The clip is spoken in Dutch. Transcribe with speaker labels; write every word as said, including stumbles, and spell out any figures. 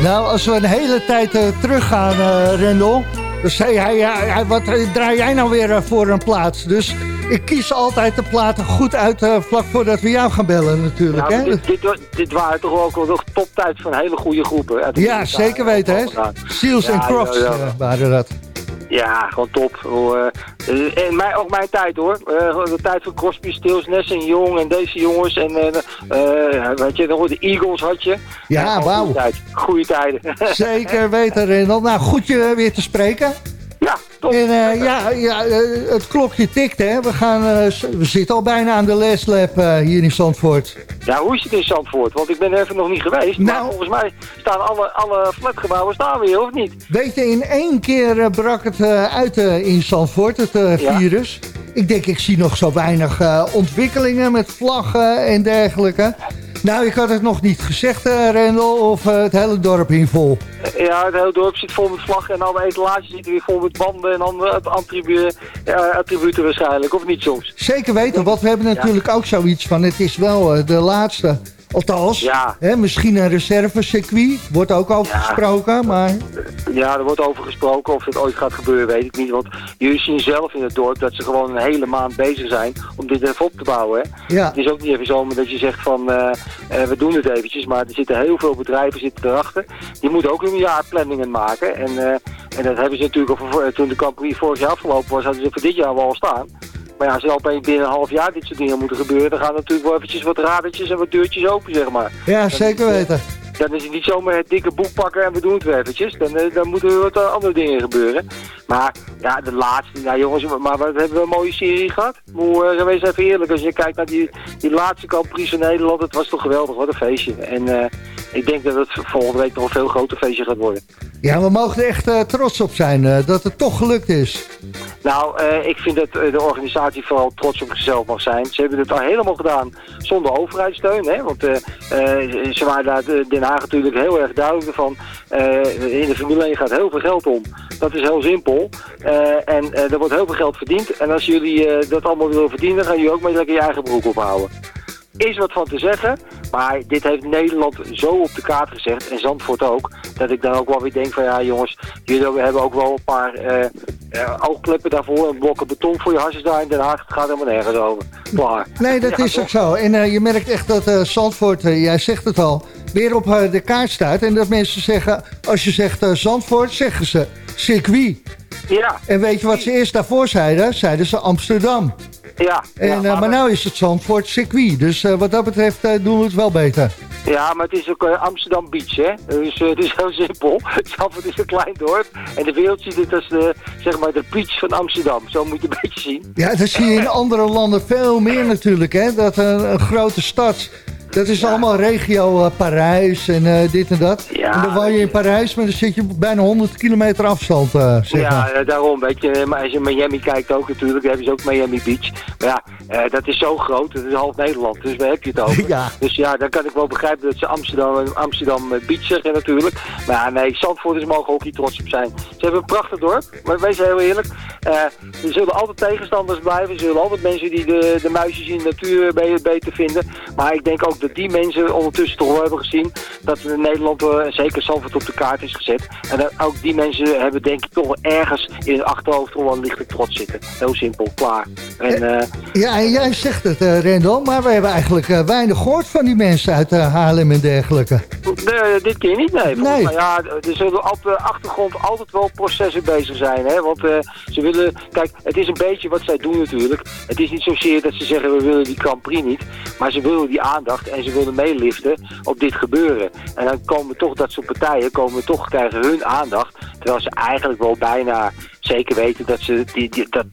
Speaker 1: Nou, als we een hele tijd uh, teruggaan, uh, Rendel, dan zei hij, ja, ja, wat uh, draai jij nou weer uh, voor een plaat? Dus ik kies altijd de platen goed uit uh, vlak voordat we jou gaan bellen natuurlijk.
Speaker 2: Nou,
Speaker 1: hè?
Speaker 2: Dit, dit, dit waren toch ook wel nog toptijd van hele goede groepen.
Speaker 1: Ja, zeker weten, hè? Seals en Crofts ja, ja, ja. uh, waren dat.
Speaker 2: Ja, gewoon top. Uh, en mijn, ook mijn tijd hoor. Uh, de tijd van Crosby, Stills, Nash en Young en deze jongens. En uh, uh, weet je, nog de Eagles had je.
Speaker 1: Ja, wauw.
Speaker 2: Goede, tijd. Goeie tijden.
Speaker 1: Zeker weten, Rendel. Nou, goed je weer te spreken.
Speaker 2: Ja, top.
Speaker 1: En uh, ja, ja uh, het klokje tikt, hè. We, gaan, uh, we zitten al bijna aan de last lap uh, hier in Zandvoort.
Speaker 2: Ja, hoe is het in Zandvoort? Want ik ben er even nog niet geweest. Nou, maar volgens mij staan alle, alle flatgebouwen staan weer, of niet?
Speaker 1: Weet je, in één keer uh, brak het uh, uit uh, in Zandvoort, het uh, ja. virus. Ik denk, ik zie nog zo weinig uh, ontwikkelingen met vlaggen en dergelijke. Nou, ik had het nog niet gezegd, uh, Rendel, of uh, het hele dorp hier vol?
Speaker 2: Ja, het hele dorp zit vol met vlaggen en alle etalages zitten weer vol met banden en andere attribu- uh, attributen waarschijnlijk, of niet soms?
Speaker 1: Zeker weten, want we hebben natuurlijk ja. ook zoiets van, het is wel uh, de laatste. Althans, ja. hè, misschien een reservecircuit, wordt ook over ja. gesproken, maar...
Speaker 2: Ja, er wordt over gesproken. Of het ooit gaat gebeuren, weet ik niet. Want jullie zien zelf in het dorp dat ze gewoon een hele maand bezig zijn om dit even op te bouwen. Hè? Ja. Het is ook niet even zomaar dat je zegt van, uh, uh, we doen het eventjes. Maar er zitten heel veel bedrijven zitten erachter. Die moeten ook hun jaarplanningen maken. En, uh, en dat hebben ze natuurlijk, al, toen de campagne vorig jaar afgelopen was, hadden ze voor dit jaar wel al staan. Maar ja, als er opeens binnen een half jaar dit soort dingen moeten gebeuren, dan gaan natuurlijk wel eventjes wat radertjes en wat deurtjes open, zeg maar.
Speaker 1: Ja, dan zeker weten.
Speaker 2: Dan is het niet zomaar het dikke boek pakken en we doen het weer eventjes. Dan, dan moeten er wat andere dingen gebeuren. Maar ja, de laatste, nou jongens, maar wat hebben we een mooie serie gehad? Hoe, uh, wees even eerlijk, als je kijkt naar die, die laatste Grand Prix in Nederland, het was toch geweldig, wat een feestje. En uh, ik denk dat het volgende week nog een veel groter feestje gaat worden.
Speaker 1: Ja, we mogen er echt uh, trots op zijn uh, dat het toch gelukt is.
Speaker 2: Nou, uh, ik vind dat uh, de organisatie vooral trots op zichzelf mag zijn. Ze hebben het al helemaal gedaan zonder overheidssteun, hè? Want uh, uh, ze waren daar uh, Den Haag natuurlijk heel erg duidelijk van. Uh, in de Formule één gaat heel veel geld om. Dat is heel simpel. Uh, en uh, er wordt heel veel geld verdiend. En als jullie uh, dat allemaal willen verdienen, dan gaan jullie ook mee lekker je eigen broek ophouden. Is wat van te zeggen, maar dit heeft Nederland zo op de kaart gezegd, en Zandvoort ook, dat ik dan ook wel weer denk van ja jongens, jullie hebben ook wel een paar uh, uh, oogkleppen daarvoor, een blokken beton voor je hasjes daar in Den Haag, het gaat helemaal nergens over. Klaar.
Speaker 1: Nee, dat ja, is ook zo. En uh, je merkt echt dat uh, Zandvoort, uh, jij zegt het al, weer op uh, de kaart staat. En dat mensen zeggen, als je zegt uh, Zandvoort, zeggen ze circuit.
Speaker 2: Ja.
Speaker 1: En weet je wat ze eerst daarvoor zeiden? Zeiden ze Amsterdam.
Speaker 2: Ja.
Speaker 1: En, ja maar, uh, maar nu is het Zandvoort circuit. Dus uh, wat dat betreft uh, doen we het wel beter.
Speaker 2: Ja, maar het is ook uh, Amsterdam Beach, hè. Dus uh, het is heel simpel. Zandvoort is een klein dorp. En de wereld ziet het als de, zeg maar, de beach van Amsterdam. Zo moet je een beetje zien.
Speaker 1: Ja, dat zie je in andere landen veel meer natuurlijk, hè. Dat een, een grote stad... Dat is ja. allemaal regio uh, Parijs en uh, dit en dat. Ja, en dan woon je in Parijs, maar dan zit je bijna honderd kilometer afstand. Uh, zeg
Speaker 2: ja, uh, daarom. Weet je, maar als je Miami kijkt ook natuurlijk, dan hebben ze ook Miami Beach. Maar ja, uh, dat is zo groot, dat is half Nederland, dus waar heb je het over? Ja. Dus ja, dan kan ik wel begrijpen dat ze Amsterdam, Amsterdam Beach zeggen natuurlijk. Maar ja, nee, Zandvoorters mogen ook niet trots op zijn. Ze hebben een prachtig dorp, maar wees heel eerlijk. Uh, er zullen altijd tegenstanders blijven, er zullen altijd mensen die de, de muisjes in de natuur beter vinden. Maar ik denk ook dat die mensen ondertussen toch wel hebben gezien dat Nederland, uh, zeker Zandvoort, op de kaart is gezet. En dat ook die mensen hebben denk ik toch wel ergens in hun achterhoofd toch wel een lichte trots zitten. Heel simpel, klaar. En, uh,
Speaker 1: ja, en jij zegt het, uh, Rendel, maar we hebben eigenlijk uh, weinig gehoord van die mensen uit uh, Haarlem en dergelijke.
Speaker 2: Nee, dit keer niet, nee.
Speaker 1: nee.
Speaker 2: Maar ja, er zullen op de achtergrond altijd wel processen bezig zijn, hè. Want uh, ze willen, kijk, het is een beetje wat zij doen natuurlijk. Het is niet zozeer dat ze zeggen we willen die Grand Prix niet, maar ze willen die aandacht en ze willen meeliften op dit gebeuren. En dan komen toch dat soort partijen, komen toch krijgen hun aandacht, terwijl ze eigenlijk wel bijna zeker weten dat, ze die, die, dat